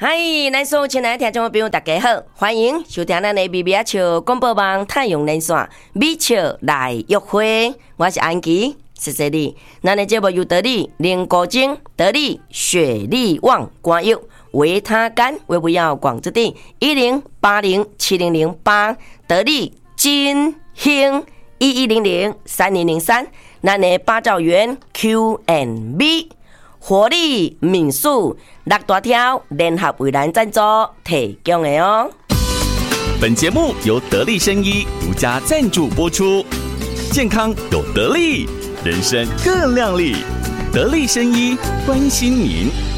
嗨，咱所有亲爱的听众朋友，大家好，欢迎收听咱的美美笑广播网太阳连线美笑来约会，我是安琪，谢谢你。咱的节目由得力林国精、得力雪力旺冠药、维他甘为不要广之地10807008得力金兴11003003，咱的八兆元 Q&B。活力民宿六大条联合为咱赞助提供的哦。 本节目由得力生医独家赞助播出，健康有得力，人生更亮丽。得力生医关心您。